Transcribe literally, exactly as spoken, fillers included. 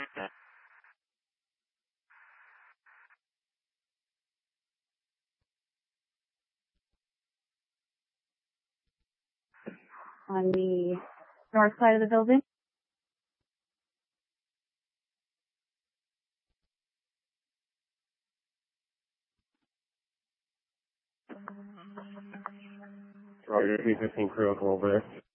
On the north side of the building. Roger, three fifteen crew over there.